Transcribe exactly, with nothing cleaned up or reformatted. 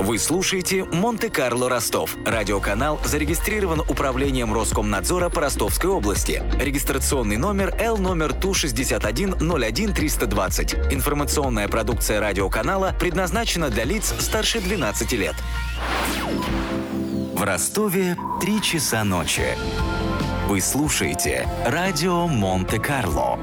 Вы слушаете «Монте-Карло Ростов». Радиоканал зарегистрирован Управлением Роскомнадзора по Ростовской области. Регистрационный номер Л номер Ту шестьдесят один ноль один триста двадцать. Информационная продукция радиоканала предназначена для лиц старше двенадцати лет. В Ростове три часа ночи. Вы слушаете радио Монте-Карло.